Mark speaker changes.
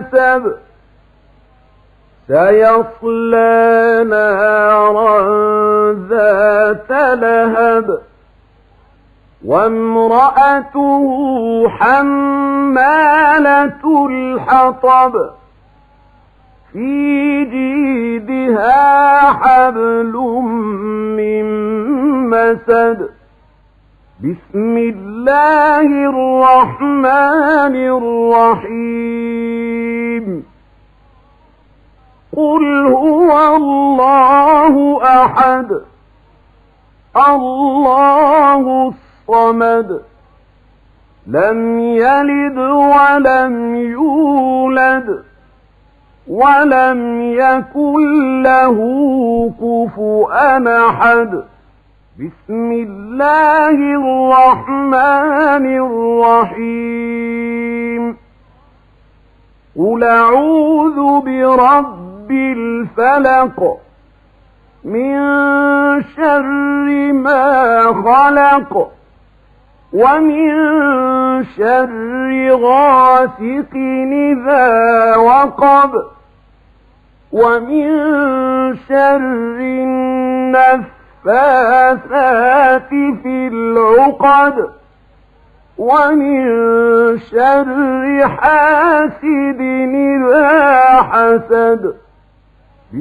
Speaker 1: حسب سيصلى نارا ذات لهب وامرأته حمالة الحطب في جيدها حبل من مسد بسم الله الرحمن الرحيم قل هو الله أحد الله الصمد لم يلد ولم يولد ولم يكن له كفؤا أحد بسم الله الرحمن الرحيم قل أعوذ برب الفلق من شر ما خلق ومن شر غاسق إذا وقب ومن شر النفاثات في العقد ومن شر حاسد إذا حسد